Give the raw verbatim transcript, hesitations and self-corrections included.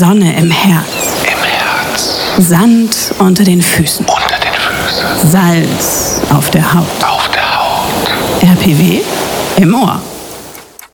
Sonne im Herz. Im Herz. Sand unter den Füßen. Unter den Füßen. Salz auf der Haut. Auf der Haut. R P W im Ohr.